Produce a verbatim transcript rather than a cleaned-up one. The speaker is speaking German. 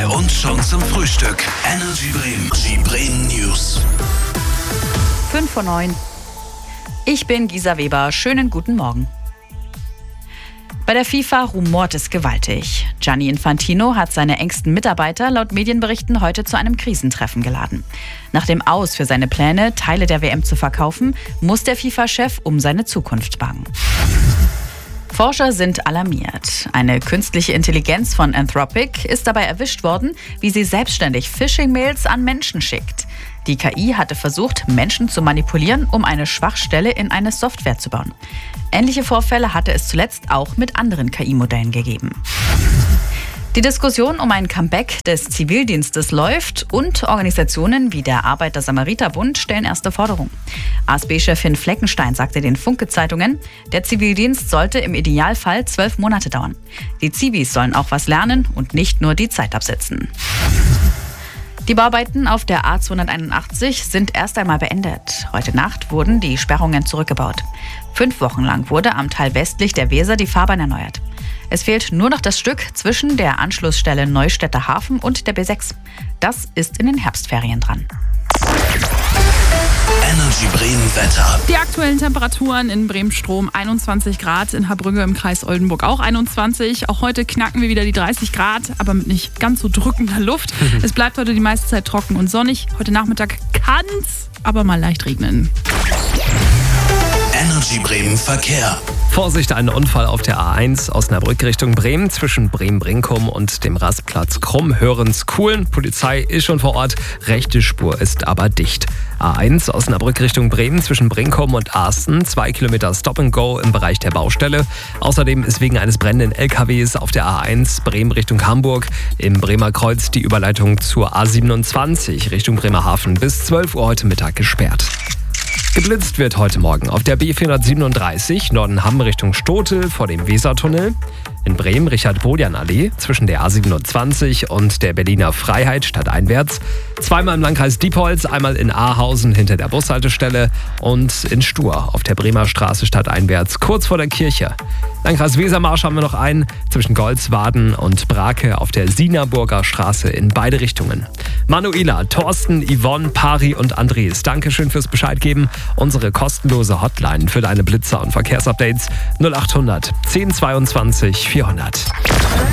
und schon zum Frühstück. Energy Bremen. Die Bremen News. fünf vor neun. Ich bin Gisa Weber. Schönen guten Morgen. Bei der FIFA rumort es gewaltig. Gianni Infantino hat seine engsten Mitarbeiter laut Medienberichten heute zu einem Krisentreffen geladen. Nach dem Aus für seine Pläne, Teile der W M zu verkaufen, muss der FIFA-Chef um seine Zukunft bangen. Forscher sind alarmiert. Eine künstliche Intelligenz von Anthropic ist dabei erwischt worden, wie sie selbstständig Phishing-Mails an Menschen schickt. Die K I hatte versucht, Menschen zu manipulieren, um eine Schwachstelle in eine Software zu bauen. Ähnliche Vorfälle hatte es zuletzt auch mit anderen K I-Modellen gegeben. Die Diskussion um ein Comeback des Zivildienstes läuft und Organisationen wie der Arbeiter-Samariter-Bund stellen erste Forderungen. A S B-Chefin Fleckenstein sagte den Funke-Zeitungen, der Zivildienst sollte im Idealfall zwölf Monate dauern. Die Zivis sollen auch was lernen und nicht nur die Zeit absitzen. Die Bauarbeiten auf der A zweihunderteinundachtzig sind erst einmal beendet. Heute Nacht wurden die Sperrungen zurückgebaut. Fünf Wochen lang wurde am Teil westlich der Weser die Fahrbahn erneuert. Es fehlt nur noch das Stück zwischen der Anschlussstelle Neustädter Hafen und der B sechs. Das ist in den Herbstferien dran. Energy Bremen Wetter. Die aktuellen Temperaturen in Bremen-Strom einundzwanzig Grad, in Habrügge im Kreis Oldenburg auch einundzwanzig. Auch heute knacken wir wieder die dreißig Grad, aber mit nicht ganz so drückender Luft. Es bleibt heute die meiste Zeit trocken und sonnig. Heute Nachmittag kann es aber mal leicht regnen. Energy Bremen Verkehr. Vorsicht, ein Unfall auf der A eins Osnabrück Richtung Bremen zwischen Bremen-Brinkum und dem Rastplatz Krumm-Hörens-Kuhlen. Polizei ist schon vor Ort, rechte Spur ist aber dicht. A eins Osnabrück Richtung Bremen zwischen Brinkum und Arsten, zwei Kilometer Stop-and-Go im Bereich der Baustelle. Außerdem ist wegen eines brennenden L K Ws auf der A eins Bremen Richtung Hamburg im Bremer Kreuz die Überleitung zur A siebenundzwanzig Richtung Bremerhaven bis zwölf Uhr heute Mittag gesperrt. Geblitzt wird heute Morgen auf der B vierhundertsiebenunddreißig Norden-Hamm Richtung Stote vor dem Wesertunnel. In Bremen Richard-Bodian-Allee zwischen der A siebenundzwanzig und der Berliner Freiheit stadteinwärts. Zweimal im Landkreis Diepholz, einmal in Ahausen hinter der Bushaltestelle und in Stur auf der Bremer Straße stadteinwärts kurz vor der Kirche. Landkreis Wesermarsch haben wir noch einen zwischen Golzwaden und Brake auf der Sienerburger Straße in beide Richtungen. Manuela, Thorsten, Yvonne, Pari und Andres, Dankeschön fürs Bescheid geben. Unsere kostenlose Hotline für deine Blitzer und Verkehrsupdates null acht hundert zehn zweiundzwanzig vierhundert.